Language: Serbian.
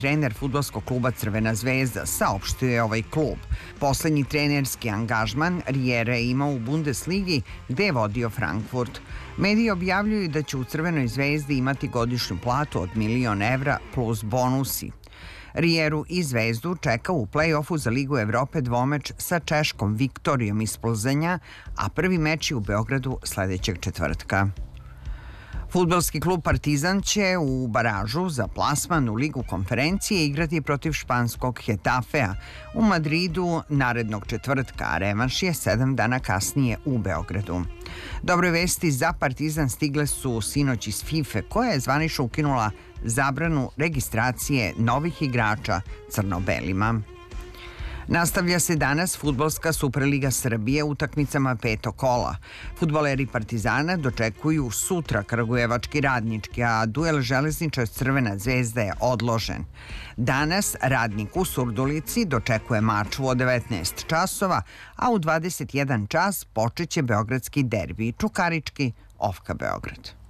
Trener fudbalskog kluba Crvena zvezda saopštio je ovaj klub. Poslednji trenerski angažman Riera je imao u Bundesligi gde je vodio Frankfurt. Mediji objavljuju da će u Crvenoj zvezdi imati godišnju platu od 1.000.000 evra plus bonusi. Rieru i Zvezdu čeka u play-offu za Ligu Evrope dvomeč sa češkom Viktorijom iz Plzenja, a prvi meč je u Beogradu sledećeg četvrtka. Fudbalski klub Partizan će u baražu za plasman u Ligu konferencije igrati protiv španskog Hetafea u Madridu narednog četvrtka, a revanš je 7 dana kasnije u Beogradu. Dobre vesti za Partizan stigle su sinoć iz FIFA koja je zvanično ukinula zabranu registracije novih igrača crno-belima. Nastavlja se danas Fudbalska Superliga Srbije utakmicama petog kola. Fudbaleri Partizana dočekuju sutra Kragujevački Radnički, a duel Železničar Crvena zvezda je odložen. Danas Radnik u Surdulici dočekuje Mačvu od 19 časova, a u 21 čas počeće beogradski derbi Čukarički Ofka Beograd.